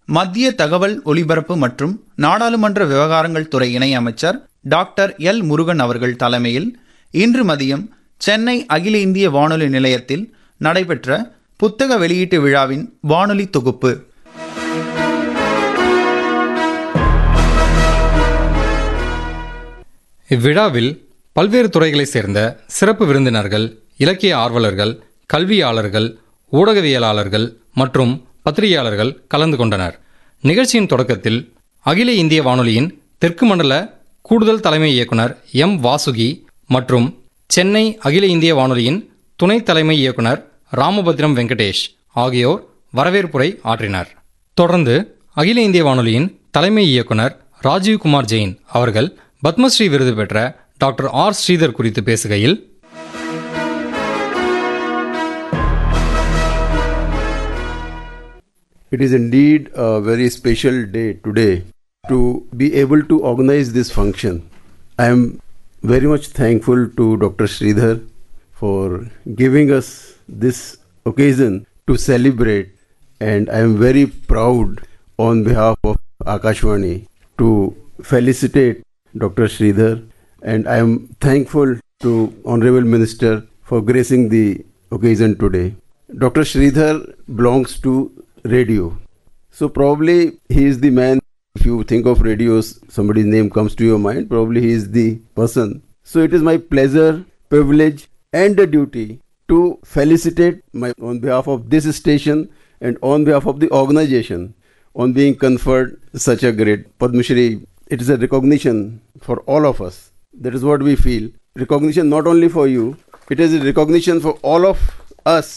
மத்திய தகவல் ஒலிபரப்பு மற்றும் நாடாளுமன்ற விவகாரங்கள் துறை இணையமைச்சர் டாக்டர் எல் முருகன் அவர்கள் தலைமையில் இன்று மதியம் சென்னை அகில இந்திய வானொலி நிலையத்தில் நடைபெற்ற புத்தக வெளியீட்டு விழாவின் வானொலி தொகுப்பு. இவ்விழாவில் பல்வேறு துறைகளைச் சேர்ந்த சிறப்பு விருந்தினர்கள், இலக்கிய ஆர்வலர்கள், கல்வியாளர்கள், ஊடகவியலாளர்கள் மற்றும் பத்திரிகையாளர்கள் கலந்து கொண்டனர். நிகழ்ச்சியின் தொடக்கத்தில் அகில இந்திய வானொலியின் தெற்கு மண்டல கூடுதல் தலைமை இயக்குனர் எம் வாசுகி மற்றும் சென்னை அகில இந்திய வானொலியின் துணைத் தலைமை இயக்குனர் ராமபத்ரம் வெங்கடேஷ் ஆகியோர் வரவேற்புரை ஆற்றினர். தொடர்ந்து அகில இந்திய வானொலியின் தலைமை இயக்குனர் ராஜீவ்குமார் ஜெயின் அவர்கள் பத்மஸ்ரீ விருது பெற்ற டாக்டர் ஆர் ஸ்ரீதர் குறித்து பேசுகையில், It is indeed a very special day today to be able to organize this function. I am very much thankful to Dr. Sridhar for giving us this occasion to celebrate, and I am very proud on behalf of Akashvani to felicitate Dr. Sridhar, and I am thankful to Honorable Minister for gracing the occasion today. Dr. Sridhar belongs to radio. So probably he is the man. If you think of radios, somebody's name comes to your mind, probably he is the person. So it is my pleasure, privilege and a duty to felicitate on behalf of this station and on behalf of the organization on being conferred such a great Padma Shri. It is a recognition for all of us. That is what we feel. Recognition not only for you, it is a recognition for all of us